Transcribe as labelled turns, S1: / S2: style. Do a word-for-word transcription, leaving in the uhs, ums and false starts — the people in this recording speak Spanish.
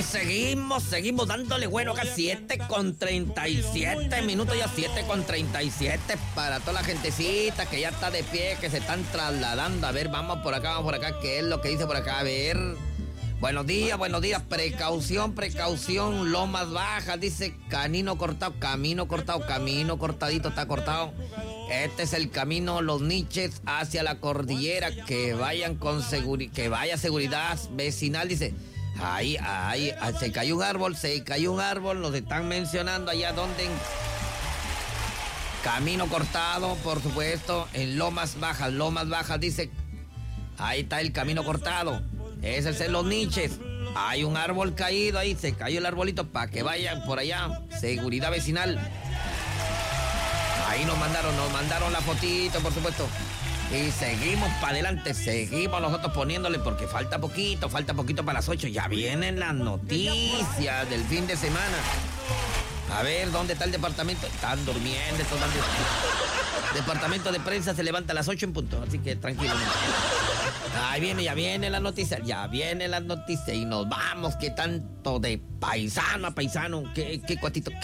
S1: seguimos, seguimos dándole bueno acá, siete con treinta y siete minutos, ya siete con treinta y siete para toda la gentecita que ya está de pie, que se están trasladando. A ver, vamos por acá, vamos por acá, ¿qué es lo que dice por acá? A ver, buenos días, buenos días, precaución, precaución, Lomas Bajas, dice camino cortado, camino cortado, camino cortadito, está cortado. Este es el camino Los Niches hacia la cordillera, que vayan con seguridad, que vaya seguridad vecinal, dice. Ahí, ahí, se cayó un árbol, se cayó un árbol, nos están mencionando allá donde... Camino cortado, por supuesto, en Lomas Bajas, Lomas Bajas, dice, ahí está el camino cortado, ese es en Los Niches, hay un árbol caído ahí, se cayó el arbolito, para que vayan por allá, seguridad vecinal. Ahí nos mandaron, nos mandaron la fotito, por supuesto. Y seguimos para adelante, seguimos nosotros poniéndole porque falta poquito, falta poquito para las ocho. Ya vienen las noticias del fin de semana. A ver, ¿dónde está el departamento? Están durmiendo estos bandidos. Departamento de prensa se levanta a las ocho en punto, así que tranquilo. Ahí viene, ya viene la noticia, ya viene la noticia y nos vamos. ¿Qué tanto de paisano a paisano? ¿Qué, qué cuatito? ¿Qué